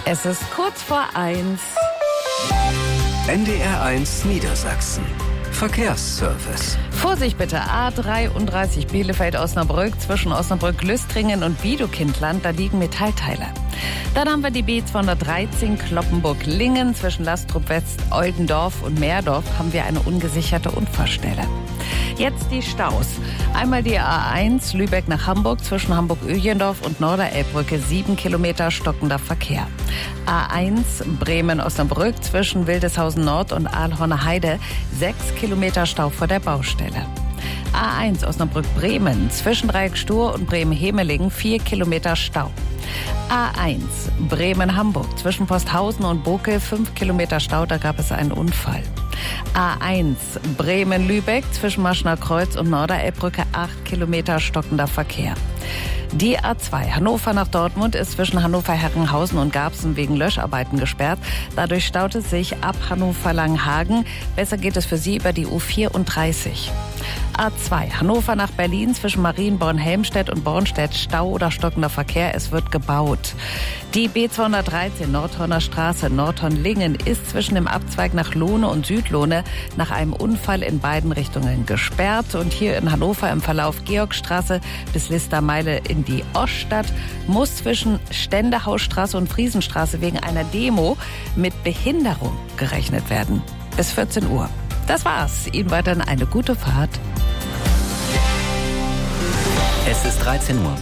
Es ist kurz vor 1. NDR 1 Niedersachsen. Verkehrsservice. Vorsicht bitte, A33 Bielefeld-Osnabrück zwischen Osnabrück-Lüstringen und Wiedekindland, da liegen Metallteile. Dann haben wir die B213 Cloppenburg-Lingen zwischen Lastrup-West, Oldendorf und Meerdorf haben wir eine ungesicherte Unfallstelle. Jetzt die Staus. Einmal die A1 Lübeck nach Hamburg zwischen Hamburg-Öjendorf und Norderelbbrücke 7 Kilometer stockender Verkehr. A1 Bremen-Osnabrück zwischen Wildeshausen Nord und Aalhorner Heide 6 Kilometer Stau vor der Baustelle. A1 Osnabrück-Bremen zwischen Dreieck-Stur und Bremen-Hemelingen 4 Kilometer Stau. A1 Bremen-Hamburg zwischen Posthausen und Bokel 5 Kilometer Stau, da gab es einen Unfall. A1 Bremen-Lübeck zwischen Maschner Kreuz und Norderelbbrücke 8 Kilometer stockender Verkehr. Die A2 Hannover nach Dortmund ist zwischen Hannover-Herrenhausen und Garbsen wegen Löscharbeiten gesperrt. Dadurch staut es sich ab Hannover-Langenhagen. Besser geht es für Sie über die U34. A2 Hannover nach Berlin zwischen Marienborn-Helmstedt und Bornstedt Stau oder stockender Verkehr. Es wird gebaut. Die B213 Nordhorner Straße Nordhorn-Lingen ist zwischen dem Abzweig nach Lohne und Südlohne nach einem Unfall in beiden Richtungen gesperrt. Und hier in Hannover im Verlauf Georgstraße bis Listermeile in die Oststadt muss zwischen Ständehausstraße und Friesenstraße wegen einer Demo mit Behinderung gerechnet werden. Bis 14 Uhr. Das war's. Ihnen weiterhin eine gute Fahrt. Es ist 13 Uhr.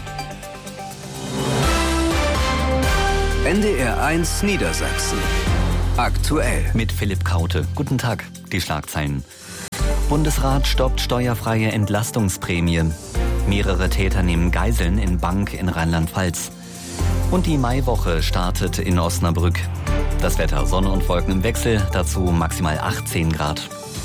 NDR 1 Niedersachsen. Aktuell. Mit Philipp Kaute. Guten Tag. Die Schlagzeilen. Bundesrat stoppt steuerfreie Entlastungsprämie. Mehrere Täter nehmen Geiseln in Bank in Rheinland-Pfalz. Und die Maiwoche startet in Osnabrück. Das Wetter, Sonne und Wolken im Wechsel, dazu maximal 18 Grad.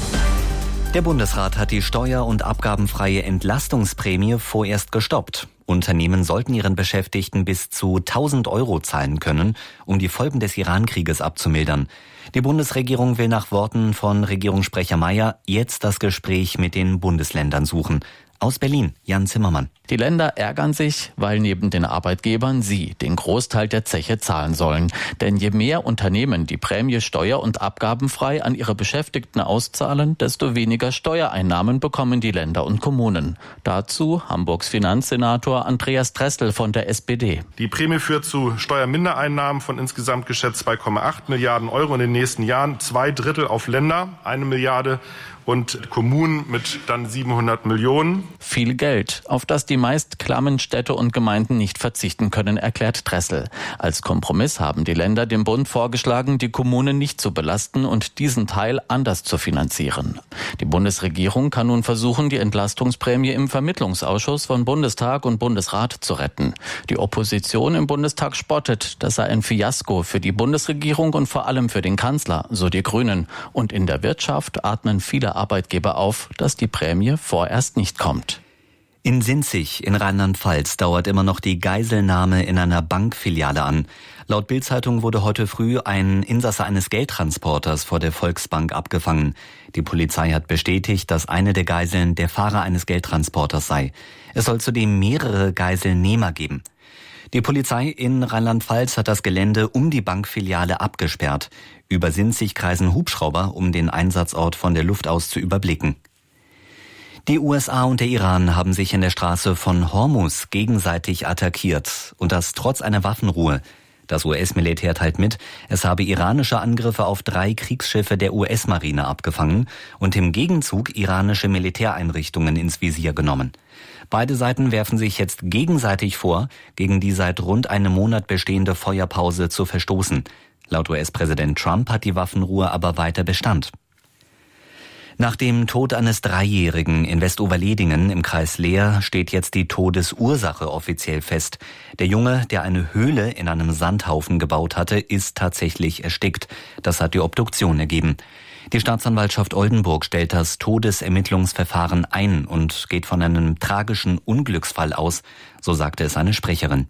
Der Bundesrat hat die steuer- und abgabenfreie Entlastungsprämie vorerst gestoppt. Unternehmen sollten ihren Beschäftigten bis zu 1.000 Euro zahlen können, um die Folgen des Iran-Krieges abzumildern. Die Bundesregierung will nach Worten von Regierungssprecher Mayer jetzt das Gespräch mit den Bundesländern suchen. Aus Berlin, Jan Zimmermann. Die Länder ärgern sich, weil neben den Arbeitgebern sie den Großteil der Zeche zahlen sollen. Denn je mehr Unternehmen die Prämie steuer- und abgabenfrei an ihre Beschäftigten auszahlen, desto weniger Steuereinnahmen bekommen die Länder und Kommunen. Dazu Hamburgs Finanzsenator Andreas Dressel von der SPD. Die Prämie führt zu Steuermindereinnahmen von insgesamt geschätzt 2,8 Milliarden Euro in den nächsten Jahren. 2/3 auf Länder, 1 Milliarde und Kommunen mit dann 700 Millionen. Viel Geld, auf das die meist klammen Städte und Gemeinden nicht verzichten können, erklärt Dressel. Als Kompromiss haben die Länder dem Bund vorgeschlagen, die Kommunen nicht zu belasten und diesen Teil anders zu finanzieren. Die Bundesregierung kann nun versuchen, die Entlastungsprämie im Vermittlungsausschuss von Bundestag und Bundesrat zu retten. Die Opposition im Bundestag spottet, das sei ein Fiasko für die Bundesregierung und vor allem für den Kanzler, so die Grünen. Und in der Wirtschaft atmen viele Arbeitgeber auf, dass die Prämie vorerst nicht kommt. In Sinzig in Rheinland-Pfalz dauert immer noch die Geiselnahme in einer Bankfiliale an. Laut Bild-Zeitung wurde heute früh ein Insasse eines Geldtransporters vor der Volksbank abgefangen. Die Polizei hat bestätigt, dass eine der Geiseln der Fahrer eines Geldtransporters sei. Es soll zudem mehrere Geiselnehmer geben. Die Polizei in Rheinland-Pfalz hat das Gelände um die Bankfiliale abgesperrt. Über Sinzig kreisen Hubschrauber, um den Einsatzort von der Luft aus zu überblicken. Die USA und der Iran haben sich in der Straße von Hormuz gegenseitig attackiert. Und das trotz einer Waffenruhe. Das US-Militär teilt mit, es habe iranische Angriffe auf 3 Kriegsschiffe der US-Marine abgefangen und im Gegenzug iranische Militäreinrichtungen ins Visier genommen. Beide Seiten werfen sich jetzt gegenseitig vor, gegen die seit rund einem Monat bestehende Feuerpause zu verstoßen. Laut US-Präsident Trump hat die Waffenruhe aber weiter Bestand. Nach dem Tod eines 3-Jährigen in Westoverledingen im Kreis Leer steht jetzt die Todesursache offiziell fest. Der Junge, der eine Höhle in einem Sandhaufen gebaut hatte, ist tatsächlich erstickt. Das hat die Obduktion ergeben. Die Staatsanwaltschaft Oldenburg stellt das Todesermittlungsverfahren ein und geht von einem tragischen Unglücksfall aus, so sagte es eine Sprecherin.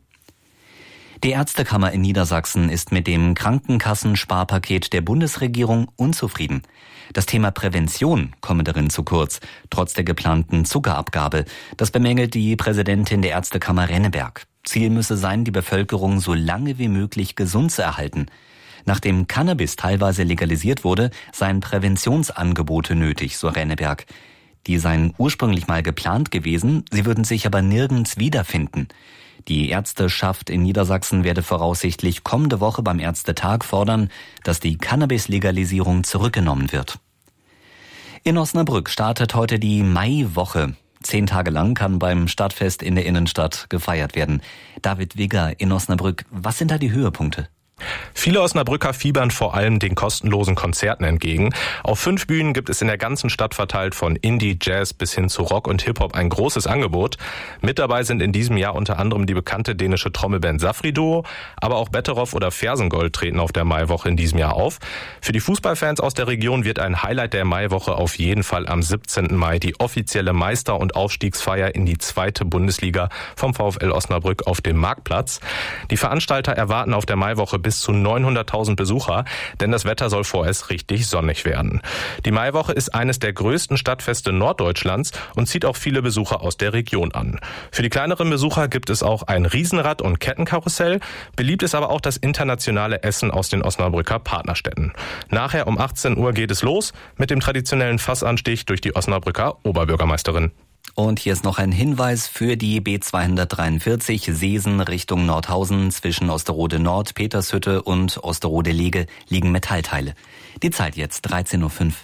Die Ärztekammer in Niedersachsen ist mit dem Krankenkassensparpaket der Bundesregierung unzufrieden. Das Thema Prävention komme darin zu kurz, trotz der geplanten Zuckerabgabe. Das bemängelt die Präsidentin der Ärztekammer Renneberg. Ziel müsse sein, die Bevölkerung so lange wie möglich gesund zu erhalten. Nachdem Cannabis teilweise legalisiert wurde, seien Präventionsangebote nötig, so Renneberg. Die seien ursprünglich mal geplant gewesen, sie würden sich aber nirgends wiederfinden. Die Ärzteschaft in Niedersachsen werde voraussichtlich kommende Woche beim Ärztetag fordern, dass die Cannabis-Legalisierung zurückgenommen wird. In Osnabrück startet heute die Maiwoche. 10 Tage lang kann beim Stadtfest in der Innenstadt gefeiert werden. David Wigger in Osnabrück, was sind da die Höhepunkte? Viele Osnabrücker fiebern vor allem den kostenlosen Konzerten entgegen. Auf 5 Bühnen gibt es in der ganzen Stadt verteilt von Indie, Jazz bis hin zu Rock und Hip-Hop ein großes Angebot. Mit dabei sind in diesem Jahr unter anderem die bekannte dänische Trommelband Safri-Duo, aber auch Betteroff oder Fersengold treten auf der Maiwoche in diesem Jahr auf. Für die Fußballfans aus der Region wird ein Highlight der Maiwoche auf jeden Fall am 17. Mai die offizielle Meister- und Aufstiegsfeier in die 2. Bundesliga vom VfL Osnabrück auf dem Marktplatz. Die Veranstalter erwarten auf der Maiwoche bis zu 900.000 Besucher, denn das Wetter soll vorerst richtig sonnig werden. Die Maiwoche ist eines der größten Stadtfeste Norddeutschlands und zieht auch viele Besucher aus der Region an. Für die kleineren Besucher gibt es auch ein Riesenrad- und Kettenkarussell. Beliebt ist aber auch das internationale Essen aus den Osnabrücker Partnerstädten. Nachher um 18 Uhr geht es los mit dem traditionellen Fassanstich durch die Osnabrücker Oberbürgermeisterin. Und hier ist noch ein Hinweis für die B243 Seesen Richtung Nordhausen. Zwischen Osterode Nord, Petershütte und Osterode Lege liegen Metallteile. Die Zeit jetzt 13.05 Uhr.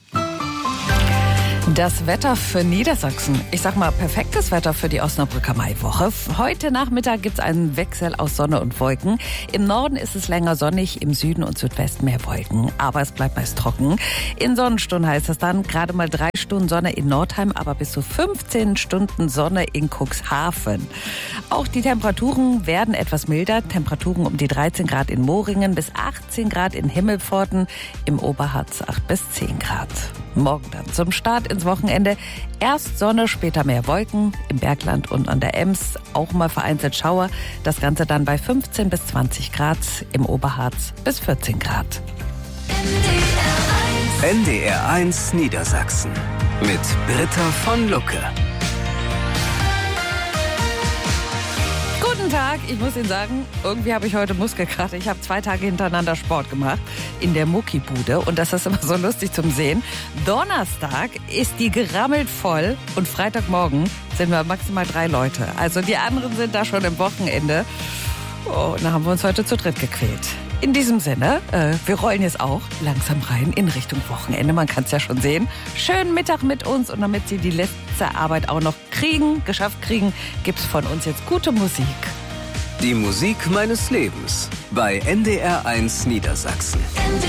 Das Wetter für Niedersachsen. Ich sag mal, perfektes Wetter für die Osnabrücker Maiwoche. Heute Nachmittag gibt's einen Wechsel aus Sonne und Wolken. Im Norden ist es länger sonnig, im Süden und Südwesten mehr Wolken. Aber es bleibt meist trocken. In Sonnenstunden heißt es dann gerade mal 3 Stunden Sonne in Nordheim, aber bis zu 15 Stunden Sonne in Cuxhaven. Auch die Temperaturen werden etwas milder. Temperaturen um die 13 Grad in Moringen bis 18 Grad in Himmelpforten. Im Oberharz 8 bis 10 Grad. Morgen dann zum Start ins Wochenende. Erst Sonne, später mehr Wolken. Im Bergland und an der Ems auch mal vereinzelt Schauer. Das Ganze dann bei 15 bis 20 Grad. Im Oberharz bis 14 Grad. NDR 1 Niedersachsen mit Britta von Lucke. Guten Tag, ich muss Ihnen sagen, irgendwie habe ich heute Muskelkater. Ich habe 2 Tage hintereinander Sport gemacht in der Muckibude und das ist immer so lustig zum Sehen. Donnerstag ist die gerammelt voll und Freitagmorgen sind wir maximal 3 Leute. Also die anderen sind da schon im Wochenende. Oh, und da haben wir uns heute zu dritt gequält. In diesem Sinne, wir rollen jetzt auch langsam rein in Richtung Wochenende. Man kann es ja schon sehen. Schönen Mittag mit uns und damit Sie die letzte Arbeit auch noch geschafft kriegen, gibt's von uns jetzt gute Musik. Die Musik meines Lebens bei NDR 1 Niedersachsen.